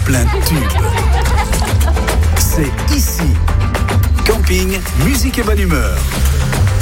plein de tubes. C'est ici. Camping, musique et bonne humeur.